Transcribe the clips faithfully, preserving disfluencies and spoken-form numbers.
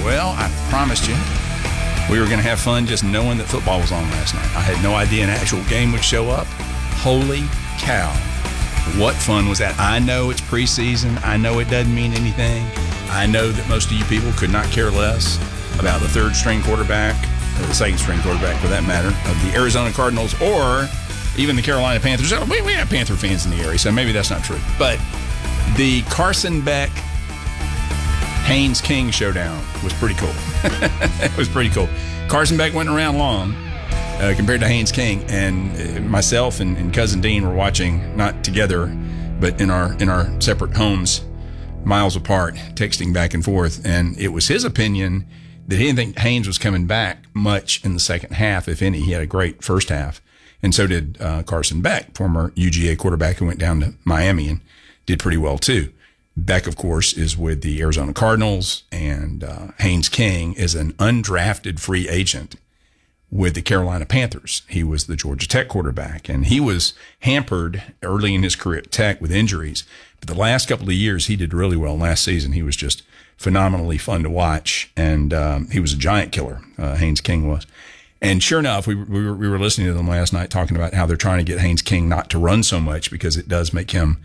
Well, I promised you we were going to have fun just knowing that football was on last night. I had no idea an actual game would show up. Holy cow. What fun was that? I know it's preseason. I know it doesn't mean anything. I know that most of you people could not care less about the third-string quarterback, or the second-string quarterback for that matter, of the Arizona Cardinals or even the Carolina Panthers. We, we have Panther fans in the area, so maybe that's not true. But the Carson Beck Haynes King showdown was pretty cool. It was pretty cool. Carson Beck went around long uh, compared to Haynes King, and uh, myself and, and cousin Dean were watching, not together, but in our in our separate homes, miles apart, texting back and forth. And it was his opinion that he didn't think Haynes was coming back much in the second half, if any. He had a great first half, and so did uh, Carson Beck, former U G A quarterback who went down to Miami and did pretty well too. Beck, of course, is with the Arizona Cardinals, and uh, Haynes King is an undrafted free agent with the Carolina Panthers. He was the Georgia Tech quarterback, and he was hampered early in his career at Tech with injuries. But the last couple of years, he did really well. Last season, he was just phenomenally fun to watch, and um, he was a giant killer, uh, Haynes King was. And sure enough, we, we, were, we were listening to them last night talking about how they're trying to get Haynes King not to run so much because it does make him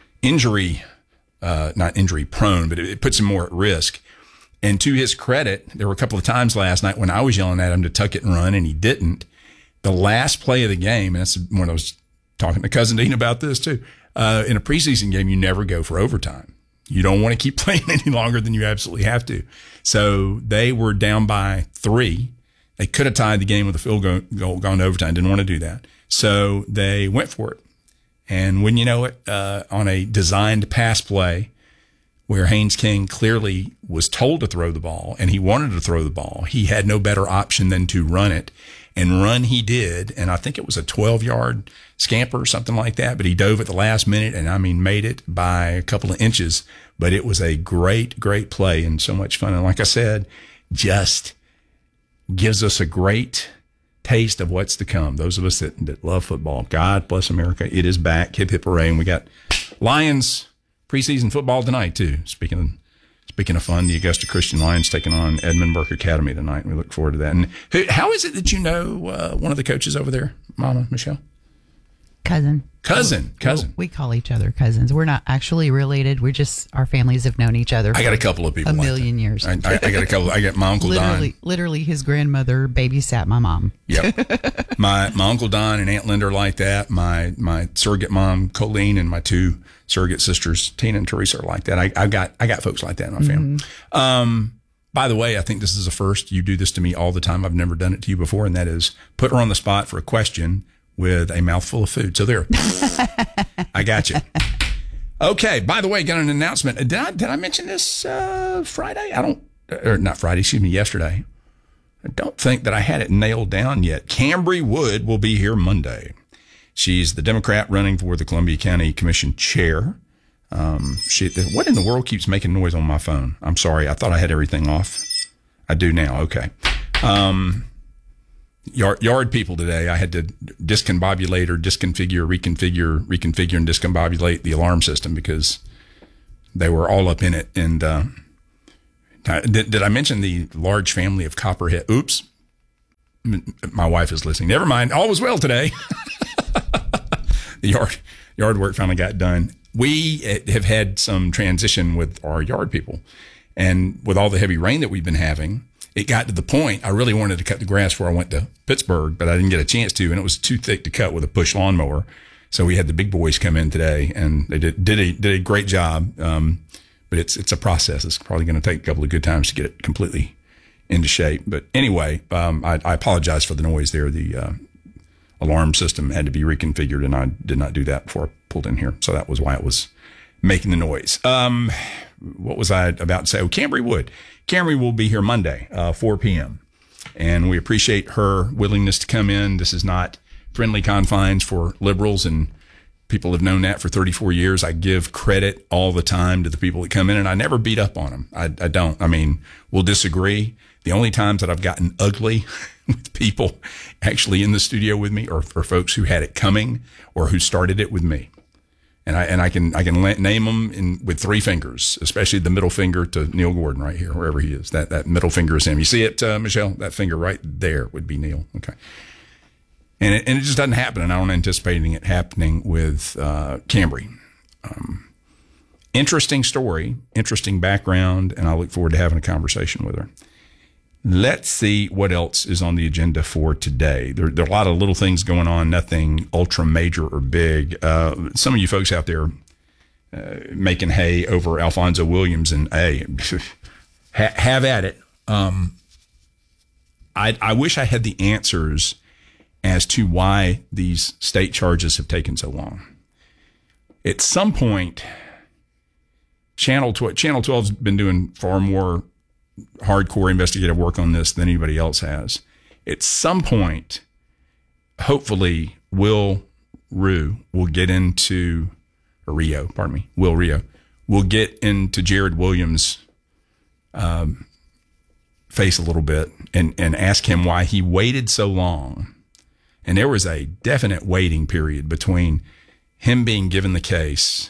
injury Uh, not injury prone, but it, it puts him more at risk. And to his credit, there were a couple of times last night when I was yelling at him to tuck it and run, and he didn't. The last play of the game, and that's when I was talking to cousin Dean about this too, uh, in a preseason game, you never go for overtime. You don't want to keep playing any longer than you absolutely have to. So they were down by three. They could have tied the game with a field goal, goal gone to overtime. Didn't want to do that. So they went for it. And when you know it, uh, on a designed pass play where Haynes King clearly was told to throw the ball and he wanted to throw the ball, he had no better option than to run it. And run he did. And I think it was a twelve-yard scamper or something like that. But he dove at the last minute and, I mean, made it by a couple of inches. But it was a great, great play and so much fun. And like I said, just gives us a great taste of what's to come. Those of us that, that love football, God bless America. It is back. Hip, hip, hooray. And we got Lions preseason football tonight, too. Speaking of, speaking of fun, the Augusta Christian Lions taking on Edmund Burke Academy tonight. We look forward to that. And who, how is it that you know uh, one of the coaches over there, Mama Michelle? Cousin. Cousin. Cousin. Well, we call each other cousins. We're not actually related. We're just, our families have known each other for I got a couple of people a like million that. years. I, I, I got a couple. I got my Uncle literally, Don. Literally, his grandmother babysat my mom. Yep. my my Uncle Don and Aunt Linda are like that. My my surrogate mom, Colleen, and my two surrogate sisters, Tina and Teresa, are like that. I, I got I got folks like that in my family. Mm-hmm. Um, by the way, I think this is a first. You do this to me all the time. I've never done it to you before, and that is put her on the spot for a question with a mouthful of food. So there, I got you. Okay. By the way, got an announcement. Did I did I mention this uh, Friday? I don't, or not Friday. Excuse me, yesterday. I don't think that I had it nailed down yet. Cambry Wood will be here Monday. She's the Democrat running for the Columbia County Commission chair. Um, she, what in the world keeps making noise on my phone? I'm sorry. I thought I had everything off. I do now. Okay. Um, Yard, yard people today, I had to discombobulate or disconfigure, reconfigure, reconfigure, and discombobulate the alarm system because they were all up in it. And uh, did, did I mention the large family of Copperhead? Oops. My wife is listening. Never mind. All was well today. The yard, yard work finally got done. We have had some transition with our yard people. And with all the heavy rain that we've been having, it got to the point I really wanted to cut the grass before I went to Pittsburgh, but I didn't get a chance to, and it was too thick to cut with a push lawnmower. So we had the big boys come in today, and they did did a, did a great job. Um, but it's it's a process. It's probably going to take a couple of good times to get it completely into shape. But anyway, um, I, I apologize for the noise there. The uh, alarm system had to be reconfigured, and I did not do that before I pulled in here. So that was why it was making the noise. Um, what was I about to say? Oh, Cambry Wood. Cambry will be here Monday, uh, four p.m. And we appreciate her willingness to come in. This is not friendly confines for liberals, and people have known that for thirty-four years. I give credit all the time to the people that come in, and I never beat up on them. I, I don't. I mean, we'll disagree. The only times that I've gotten ugly with people actually in the studio with me are for folks who had it coming or who started it with me. And I and I can I can name them in with three fingers, especially the middle finger to Neil Gordon right here, wherever he is. That that middle finger is him. You see it, uh, Michelle? That finger right there would be Neil. Okay. And it, and it just doesn't happen, and I don't anticipate it happening with uh, Cambry. Um, interesting story, interesting background, and I look forward to having a conversation with her. Let's see what else is on the agenda for today. There, there are a lot of little things going on, nothing ultra major or big. Uh, some of you folks out there uh, making hay over Alfonso Williams, and hey, ha- have at it. Um, I, I wish I had the answers as to why these state charges have taken so long. At some point, Channel twelve, Channel twelve's been doing far more hardcore investigative work on this than anybody else has. At some point, hopefully, Will Rue will get into, or Rio, pardon me, Will Rio, will get into Jared Williams' um, face a little bit and, and ask him why he waited so long. And there was a definite waiting period between him being given the case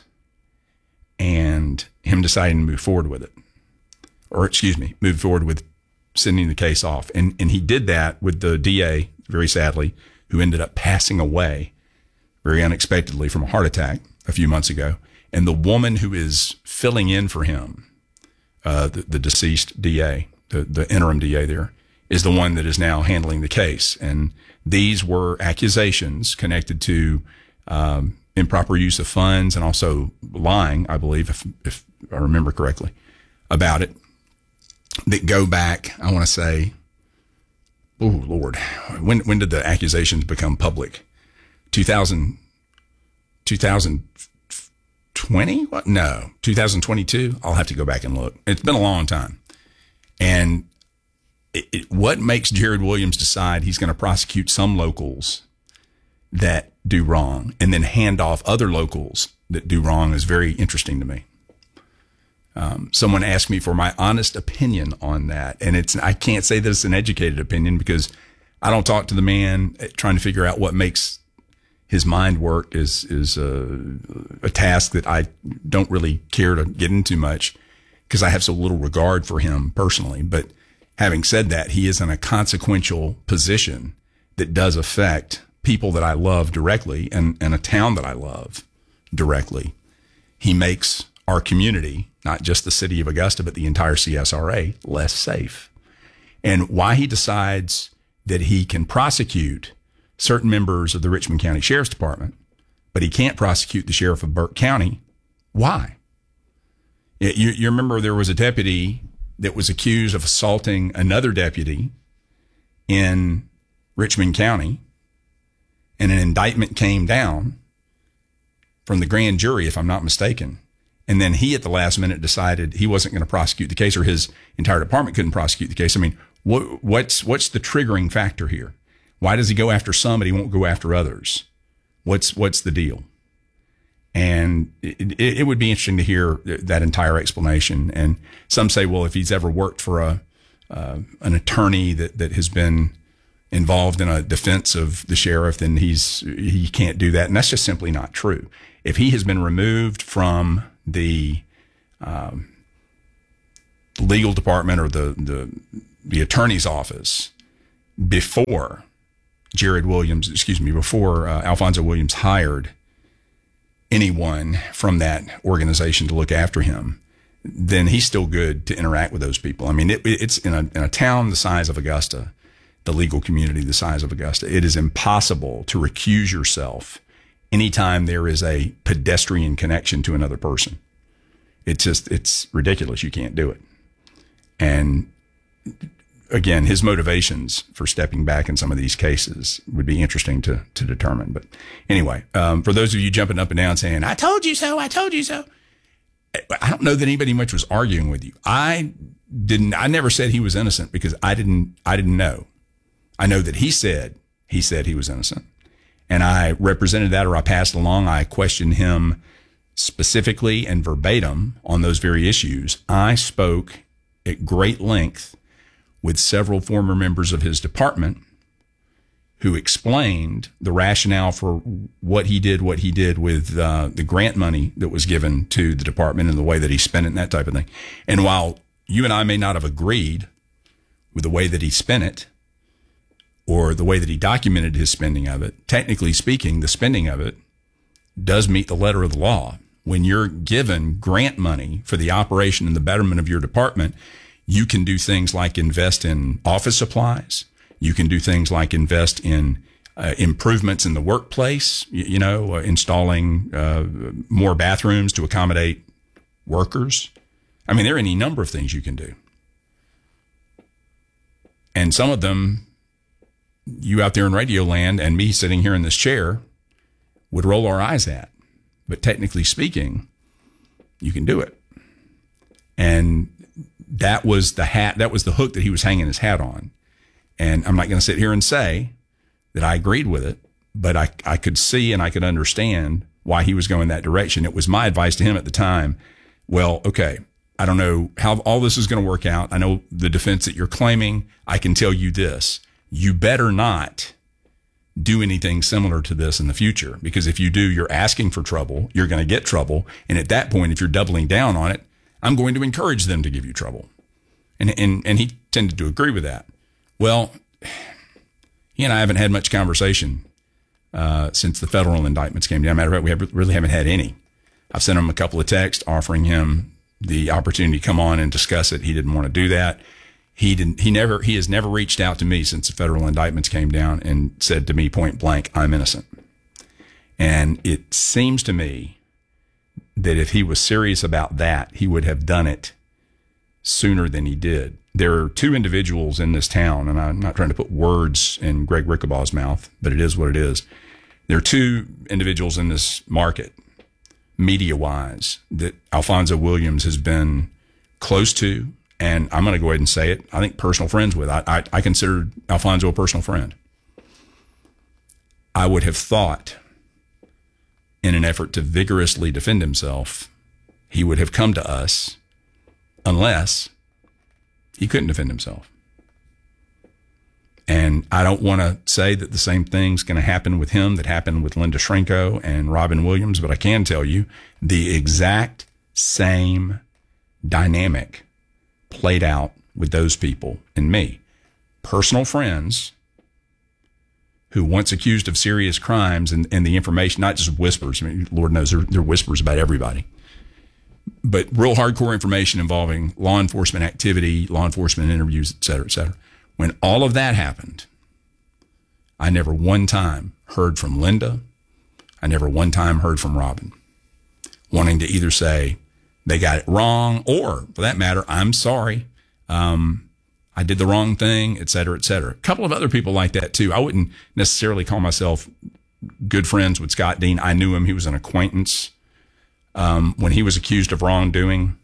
and him deciding to move forward with it. Or excuse me, move forward with sending the case off. And and he did that with the D A, very sadly, who ended up passing away very unexpectedly from a heart attack a few months ago. And the woman who is filling in for him, uh, the, the deceased D A, the, the interim D A there, is the one that is now handling the case. And these were accusations connected to um, improper use of funds and also lying, I believe, if, if I remember correctly, about it, that go back, I want to say, oh, Lord, when when did the accusations become public? two thousand, twenty twenty? What? No, two thousand twenty-two? I'll have to go back and look. It's been a long time. And it, it, what makes Jared Williams decide he's going to prosecute some locals that do wrong and then hand off other locals that do wrong is very interesting to me. Um, someone asked me for my honest opinion on that. And it's, I can't say that it's an educated opinion because I don't talk to the man. Trying to figure out what makes his mind work is, is a, a task that I don't really care to get into much because I have so little regard for him personally. But having said that, he is in a consequential position that does affect people that I love directly and, and a town that I love directly. He makes our community, not just the city of Augusta, but the entire C S R A, less safe. And why he decides that he can prosecute certain members of the Richmond County Sheriff's Department, but he can't prosecute the sheriff of Burke County, why? You, you remember there was a deputy that was accused of assaulting another deputy in Richmond County, and an indictment came down from the grand jury, if I'm not mistaken. And then he, at the last minute, decided he wasn't going to prosecute the case, or his entire department couldn't prosecute the case. I mean, what, what's what's the triggering factor here? Why does he go after some, but he won't go after others? What's what's the deal? And it, it, it would be interesting to hear that entire explanation. And some say, well, if he's ever worked for a uh, an attorney that that has been involved in a defense of the sheriff, then he's he can't do that. And that's just simply not true. If he has been removed from the um, legal department or the, the the attorney's office before Jared Williams, excuse me, before uh, Alfonso Williams hired anyone from that organization to look after him, then he's still good to interact with those people. I mean, it, it's in a, in a town the size of Augusta, the legal community the size of Augusta, it is impossible to recuse yourself anytime there is a pedestrian connection to another person. It's just, it's ridiculous. You can't do it. And again, his motivations for stepping back in some of these cases would be interesting to, to determine. But anyway, um, for those of you jumping up and down saying, I told you so, I told you so. I don't know that anybody much was arguing with you. I didn't, I never said he was innocent because I didn't, I didn't know. I know that he said, he said he was innocent. And I represented that, or I passed along. I questioned him specifically and verbatim on those very issues. I spoke at great length with several former members of his department who explained the rationale for what he did, what he did with uh, the grant money that was given to the department and the way that he spent it and that type of thing. And while you and I may not have agreed with the way that he spent it or the way that he documented his spending of it, technically speaking, the spending of it does meet the letter of the law. When you're given grant money for the operation and the betterment of your department, you can do things like invest in office supplies. You can do things like invest in uh, improvements in the workplace, you, you know, uh, installing uh, more bathrooms to accommodate workers. I mean, there are any number of things you can do. And some of them, you out there in radio land and me sitting here in this chair would roll our eyes at. But technically speaking, you can do it. And that was the hat, that was the hook that he was hanging his hat on. And I'm not going to sit here and say that I agreed with it, but I, I could see and I could understand why he was going that direction. It was my advice to him at the time. Well, okay, I don't know how all this is going to work out. I know the defense that you're claiming. I can tell you this. You better not do anything similar to this in the future, because if you do, you're asking for trouble. You're going to get trouble. And at that point, if you're doubling down on it, I'm going to encourage them to give you trouble. And, and, and he tended to agree with that. Well, he and I haven't had much conversation uh, since the federal indictments came down. Matter of fact, we have, really haven't had any. I've sent him a couple of texts offering him the opportunity to come on and discuss it. He didn't want to do that. He didn't. He never. He has never reached out to me since the federal indictments came down and said to me point blank, "I'm innocent." And it seems to me that if he was serious about that, he would have done it sooner than he did. There are two individuals in this town, and I'm not trying to put words in Greg Rickabaw's mouth, but it is what it is. There are two individuals in this market, media-wise, that Alfonso Williams has been close to, and I'm going to go ahead and say it, I think personal friends with. I, I, I considered Alfonso a personal friend. I would have thought, in an effort to vigorously defend himself, he would have come to us unless he couldn't defend himself. And I don't want to say that the same thing's going to happen with him that happened with Linda Shrinko and Robin Williams, but I can tell you the exact same dynamic played out with those people and me. Personal friends who once accused of serious crimes, and, and the information, not just whispers, I mean, Lord knows there, there are whispers about everybody, but real hardcore information involving law enforcement activity, law enforcement interviews, et cetera, et cetera. When all of that happened, I never one time heard from Linda. I never one time heard from Robin, wanting to either say they got it wrong or, for that matter, I'm sorry, um, I did the wrong thing, et cetera, et cetera. A couple of other people like that, too. I wouldn't necessarily call myself good friends with Scott Dean. I knew him. He was an acquaintance. Um, when he was accused of wrongdoing,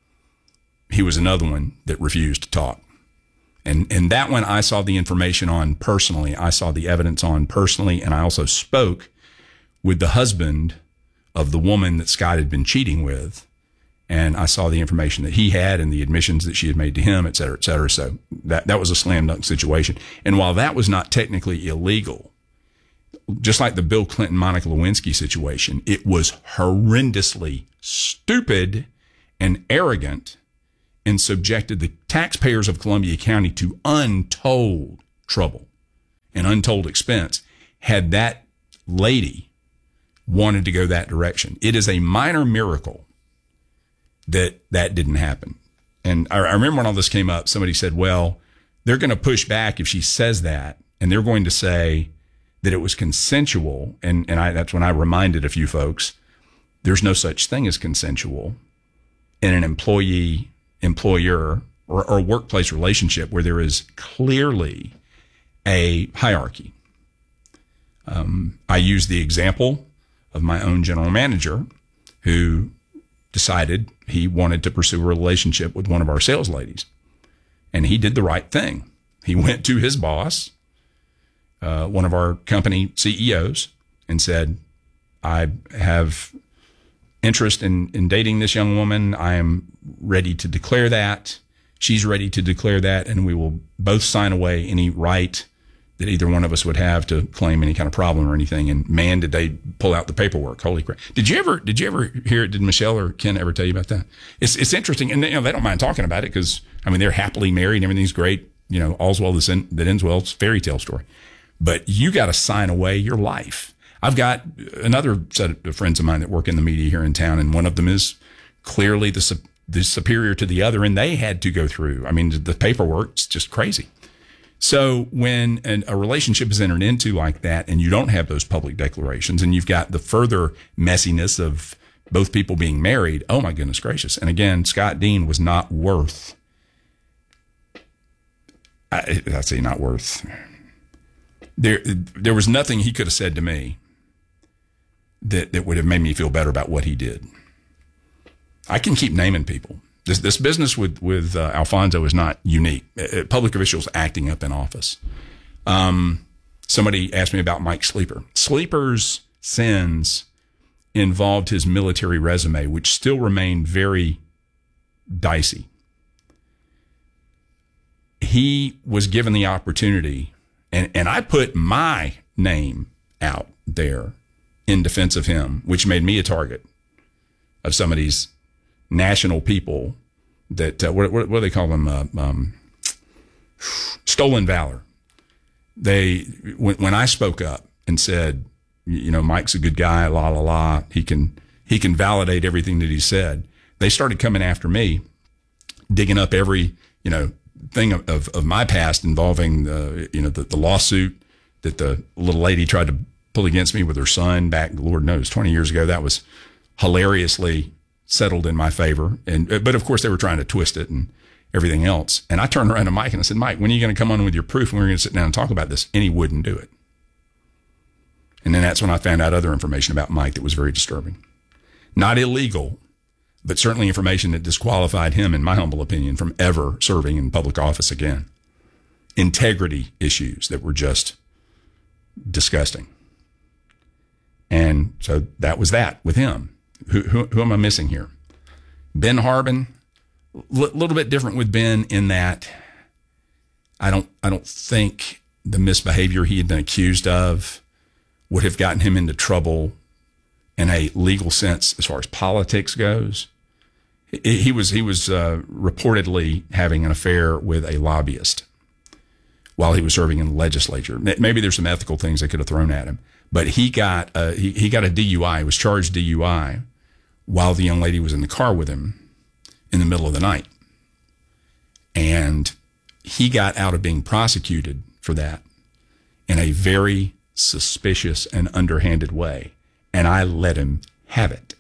he was another one that refused to talk. And and that one I saw the information on personally. I saw the evidence on personally, and I also spoke with the husband of the woman that Scott had been cheating with, and I saw the information that he had and the admissions that she had made to him, et cetera, et cetera. So that, that was a slam dunk situation. And while that was not technically illegal, just like the Bill Clinton, Monica Lewinsky situation, it was horrendously stupid and arrogant and subjected the taxpayers of Columbia County to untold trouble and untold expense had that lady wanted to go that direction. It is a minor miracle that that didn't happen. And I, I remember when all this came up, somebody said, well, they're going to push back if she says that, and they're going to say that it was consensual. And, and I, that's when I reminded a few folks, there's no such thing as consensual in an employee employer or, or workplace relationship where there is clearly a hierarchy. Um, I use the example of my own general manager who decided he wanted to pursue a relationship with one of our sales ladies. And he did the right thing. He went to his boss, uh, one of our company C E Os, and said, I have interest in, in dating this young woman. I am ready to declare that. She's ready to declare that, and we will both sign away any right that either one of us would have to claim any kind of problem or anything. And man, did they pull out the paperwork. Holy crap. Did you ever, did you ever hear it? Did Michelle or Ken ever tell you about that? It's, it's interesting. And you know, they don't mind talking about it because, I mean, they're happily married and everything's great. You know, all's well that ends well. It's a fairy tale story. But you got to sign away your life. I've got another set of friends of mine that work in the media here in town, and one of them is clearly the, the superior to the other, and they had to go through. I mean, the paperwork's just crazy. So when an, a relationship is entered into like that and you don't have those public declarations and you've got the further messiness of both people being married, oh my goodness gracious. And again, Scott Dean was not worth, I, I'd say not worth, there, there was nothing he could have said to me that, that would have made me feel better about what he did. I can keep naming people. This, this business with, with uh, Alfonso is not unique. Uh, public officials acting up in office. Um, somebody asked me about Mike Sleeper. Sleeper's sins involved his military resume, which still remained very dicey. He was given the opportunity, and, and I put my name out there in defense of him, which made me a target of some of these national people that, uh, what, what, what do they call them? Uh, um, stolen valor. They, when, when I spoke up and said, you know, Mike's a good guy, la, la, la, he can, he can validate everything that he said. They started coming after me, digging up every, you know, thing of, of, of my past involving, uh, you know, the, the lawsuit that the little lady tried to pull against me with her son back, Lord knows, twenty years ago. That was hilariously settled in my favor. And, but of course they were trying to twist it and everything else. And I turned around to Mike and I said, Mike, when are you going to come on with your proof? And we're going to sit down and talk about this. And he wouldn't do it. And then that's when I found out other information about Mike that was very disturbing. Not illegal, but certainly information that disqualified him, in my humble opinion, from ever serving in public office again. Integrity issues that were just disgusting. And so that was that with him. Who, who, who am I missing here? Ben Harbin, a L- little bit different with Ben in that I don't, I don't think the misbehavior he had been accused of would have gotten him into trouble in a legal sense as far as politics goes. He, he was, he was uh, reportedly having an affair with a lobbyist while he was serving in the legislature. Maybe there's some ethical things they could have thrown at him, but he got a, he, he got a D U I. He was charged D U I while the young lady was in the car with him in the middle of the night. And he got out of being prosecuted for that in a very suspicious and underhanded way. And I let him have it.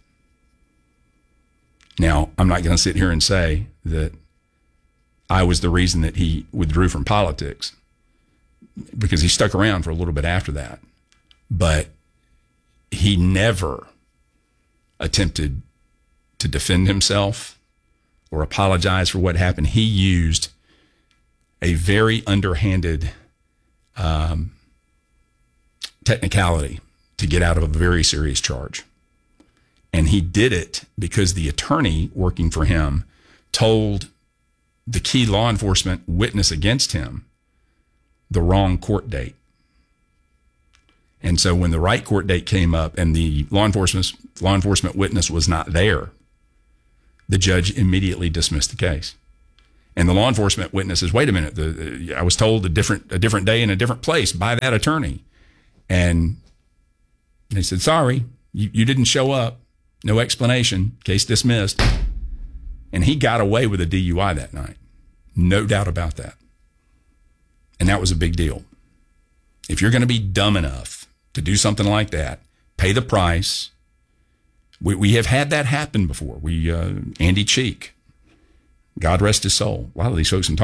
Now, I'm not going to sit here and say that I was the reason that he withdrew from politics, because he stuck around for a little bit after that. But he never attempted to defend himself or apologize for what happened. He used a very underhanded um, technicality to get out of a very serious charge. And he did it because the attorney working for him told the key law enforcement witness against him the wrong court date. And so when the right court date came up and the law enforcement law enforcement witness was not there, the judge immediately dismissed the case. And the law enforcement witness says, wait a minute, the, I was told a different a different day in a different place by that attorney. And they said, sorry, you, you didn't show up. No explanation. Case dismissed. And he got away with a D U I that night. No doubt about that. And that was a big deal. If you're going to be dumb enough to do something like that, pay the price. We, we have had that happen before. We, uh, Andy Cheek, God rest his soul. A lot of these folks in